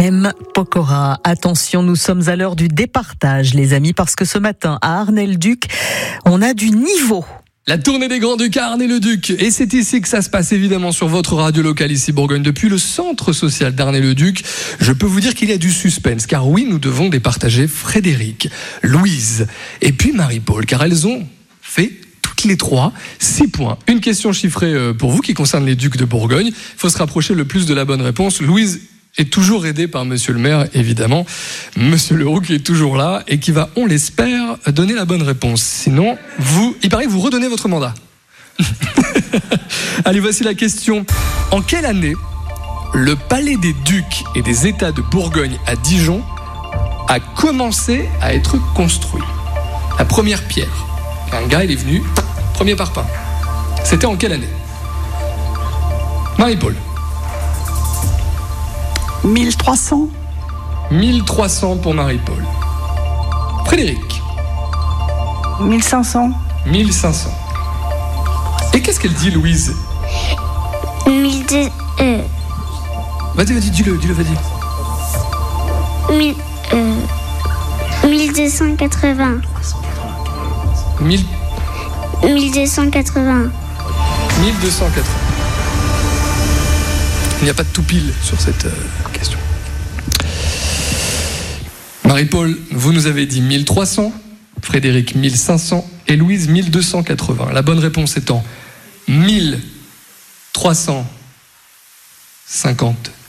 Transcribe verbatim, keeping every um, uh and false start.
M. Pokora. Attention, nous sommes à l'heure du départage, les amis, parce que ce matin, à Arnay-le-Duc, on a du niveau. La tournée des Grands-Ducs à Arnay-le-Duc. Et c'est ici que ça se passe, évidemment, sur votre radio locale, ici Bourgogne. Depuis le centre social d'Arnay-le-Duc, je peux vous dire qu'il y a du suspense. Car oui, nous devons départager Frédéric, Louise et puis Marie-Paul. Car elles ont fait toutes les trois six points. Une question chiffrée pour vous qui concerne les Ducs de Bourgogne. Il faut se rapprocher le plus de la bonne réponse. Louise est toujours aidé par monsieur le maire, évidemment. Monsieur Leroux qui est toujours là et qui va, on l'espère, donner la bonne réponse. Sinon, vous, il paraît que vous redonnez votre mandat. Allez, voici la question. En quelle année le palais des Ducs et des États de Bourgogne à Dijon a commencé à être construit? La première pierre. Un gars, il est venu, premier parpaing. C'était en quelle année? Marie-Paul. mille trois cents. mille trois cents pour Marie-Paul. Frédéric. mille cinq cents. mille cinq cents. Et qu'est-ce qu'elle dit, Louise? mille deux... Euh, Vas-y, vas-y, dis-le, dis-le, vas-y. mille, euh, mille deux cent quatre-vingts. mille... mille deux cent quatre-vingts. mille deux cent quatre-vingts. Il n'y a pas de tout pile sur cette euh, question. Marie-Paul, vous nous avez dit mille trois cents, Frédéric mille cinq cents et Louise mille deux cent quatre-vingts. La bonne réponse étant mille trois cent cinquante